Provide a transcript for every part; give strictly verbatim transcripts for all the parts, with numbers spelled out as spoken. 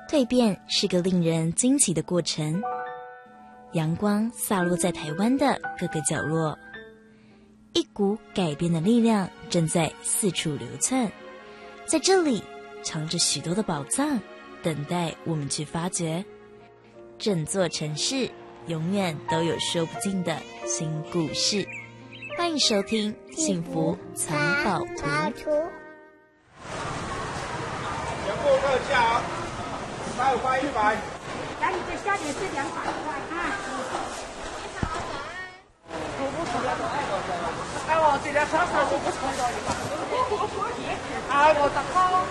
蜕变是个令人惊奇的过程，阳光洒落在台湾的各个角落，一股改变的力量正在四处流窜，在这里藏着许多的宝藏，等待我们去发掘。整座城市永远都有说不尽的新故事，欢迎收听《幸福藏宝图》。 全部特价，三五块一百。 来，你这下面是两百块啊。我我出来都爱多少了？哎我这两小时我不穿到一百。哎我的好。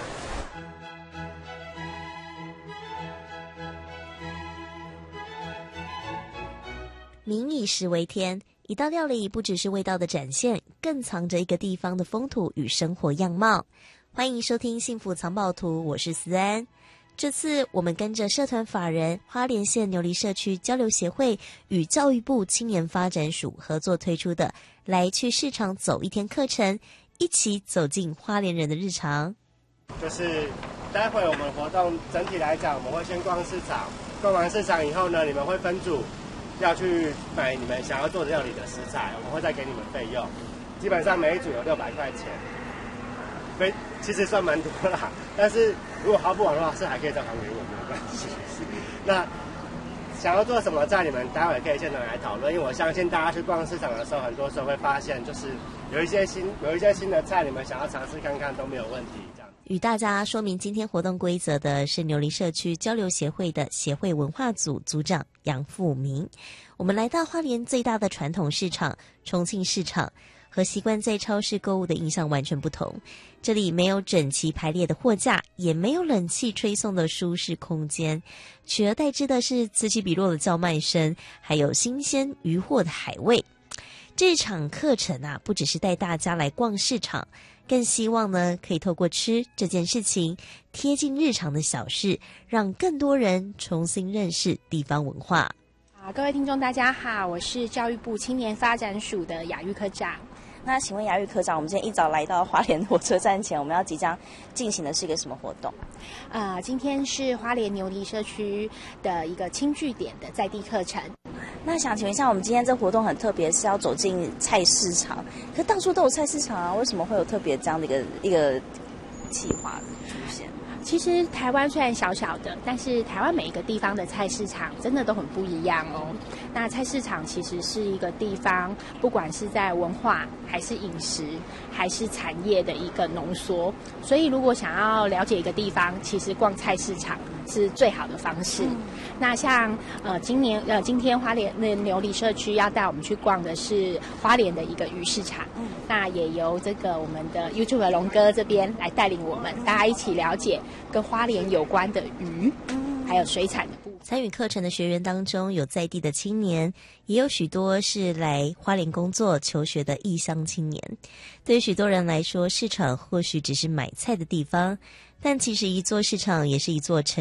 民以食为天，一道料理不只是味道的展现，更藏着一个地方的风土与生活样貌。欢迎收听幸福藏宝图，我是思安。这次我们跟着社团法人花莲县牛犁社区交流协会与教育部青年发展署合作推出的来去市场走一天课程，一起走进花莲人的日常。 就是待会我们活动整体来讲，我们会先逛市场，逛完市场以后呢，你们会分组要去买你们想要做的料理的食材，我们会再给你们费用，基本上每一组有六百块钱，非其实算蛮多啦。但是如果耗不完的话，是还可以再还给我，没有关系。那想要做什么菜，你们待会可以现场来讨论，因为我相信大家去逛市场的时候，很多时候会发现，就是有一些新有一些新的菜，你们想要尝试看看都没有问题。这样。 与大家说明今天活动规则的是牛犁社区交流协会的协会文化组组长杨富明。我们来到花莲最大的传统市场重庆市场，和习惯在超市购物的印象完全不同。这里没有整齐排列的货架，也没有冷气吹送的舒适空间，取而代之的是此起彼落的叫卖声，还有新鲜渔获的海味。这场课程啊，不只是带大家来逛市场，更希望呢，可以透过吃这件事情，贴近日常的小事，让更多人重新认识地方文化。 啊，各位听众大家好，我是教育部青年发展署的雅玉科长。 那请问雅玉科长，我们今天一早来到花莲火车站前，我们要即将进行的是一个什么活动？ 呃，今天是花莲牛犁社区的一个轻据点的在地课程。 那想请问一下，我们今天这活动很特别，是要走进菜市场，可到处都有菜市场啊，为什么会有特别这样的一个一个企划出现？ 其实台湾虽然小小的，但是台湾每一个地方的菜市场真的都很不一样哦。那菜市场其实是一个地方，不管是在文化还是饮食还是产业的一个浓缩，所以如果想要了解一个地方，其实逛菜市场是最好的方式。嗯、那像呃今年呃今天花莲那牛犁社区要带我们去逛的是花莲的一个鱼市场，嗯、那也由这个我们的 YouTube 龙哥这边来带领我们大家一起了解跟花莲有关的鱼，嗯、还有水产的部分。 参与课程的学员当中，有在地的青年，也有许多是来花莲工作求学的异乡青年。对于许多人来说，市场或许只是买菜的地方，但其实一座市场也是一座城